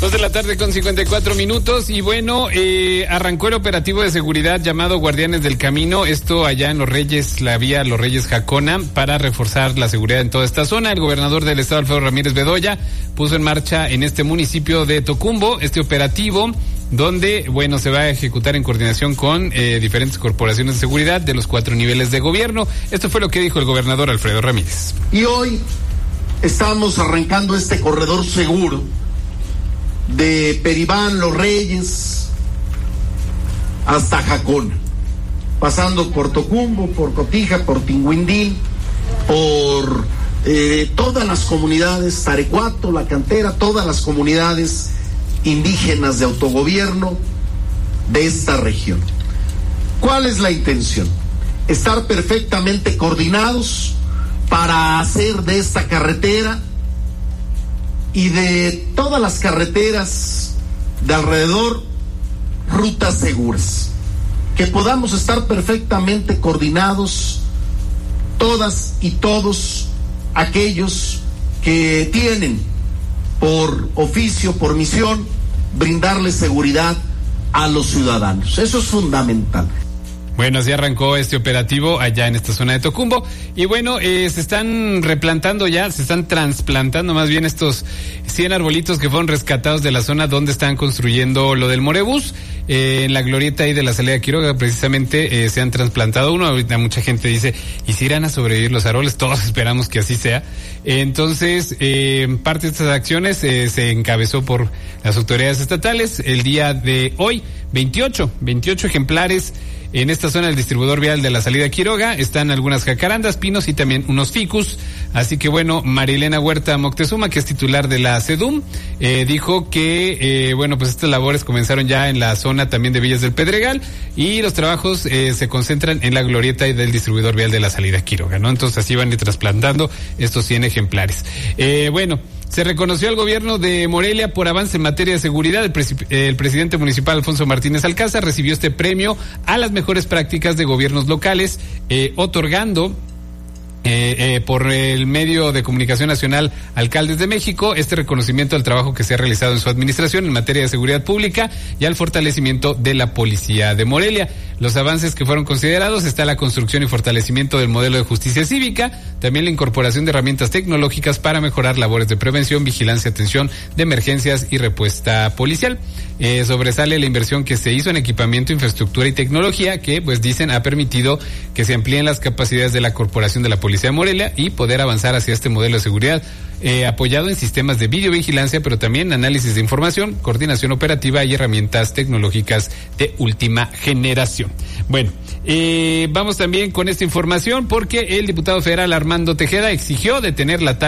2:54 y bueno, arrancó el operativo de seguridad llamado Guardianes del Camino, esto allá en Los Reyes, la vía Los Reyes Jacona, para reforzar la seguridad en toda esta zona. El gobernador del estado, Alfredo Ramírez Bedoya, puso en marcha en este municipio de Tocumbo este operativo donde, bueno, se va a ejecutar en coordinación con diferentes corporaciones de seguridad de los 4 niveles de gobierno. Esto fue lo que dijo el gobernador Alfredo Ramírez. Y hoy estamos arrancando este corredor seguro de Peribán, Los Reyes, hasta Jacona, pasando por Tocumbo, por Cotija, por Tinguindín, por todas las comunidades, Tarecuato, La Cantera, todas las comunidades indígenas de autogobierno de esta región. ¿Cuál es la intención? Estar perfectamente coordinados para hacer de esta carretera y de todas las carreteras de alrededor rutas seguras, que podamos estar perfectamente coordinados todas y todos aquellos que tienen por oficio, por misión, brindarle seguridad a los ciudadanos. Eso es fundamental. Bueno, así arrancó este operativo allá en esta zona de Tocumbo. Y bueno, se están replantando ya, se están trasplantando más bien estos 100 arbolitos que fueron rescatados de la zona donde están construyendo lo del Morebús. En la glorieta ahí de la salida de Quiroga, precisamente, se han trasplantado uno. Ahorita mucha gente dice, ¿y si irán a sobrevivir los árboles? Todos esperamos que así sea. Entonces, parte de estas acciones se encabezó por las autoridades estatales. El día de hoy, 28 ejemplares. En esta zona del distribuidor vial de la salida a Quiroga están algunas jacarandas, pinos y también unos ficus. Así que bueno, Marilena Huerta Moctezuma, que es titular de la SEDUM, dijo que, bueno, pues estas labores comenzaron ya en la zona también de Villas del Pedregal y los trabajos se concentran en la glorieta del distribuidor vial de la salida a Quiroga, ¿no? Entonces así van a ir trasplantando estos 100 ejemplares. Bueno, se reconoció al gobierno de Morelia por avance en materia de seguridad. El presidente municipal, Alfonso Martínez Alcázar, recibió este premio a las mejores prácticas de gobiernos locales, otorgando por el medio de comunicación nacional Alcaldes de México este reconocimiento al trabajo que se ha realizado en su administración en materia de seguridad pública y al fortalecimiento de la policía de Morelia. Los avances que fueron considerados está la construcción y fortalecimiento del modelo de justicia cívica, también la incorporación de herramientas tecnológicas para mejorar labores de prevención, vigilancia, atención de emergencias y respuesta policial. Sobresale la inversión que se hizo en equipamiento, infraestructura y tecnología que, pues dicen, ha permitido que se amplíen las capacidades de la Corporación de la Policía de Morelia y poder avanzar hacia este modelo de seguridad apoyado en sistemas de videovigilancia, pero también análisis de información, coordinación operativa y herramientas tecnológicas de última generación. Bueno, vamos también con esta información porque el diputado federal Armando Tejeda exigió detener la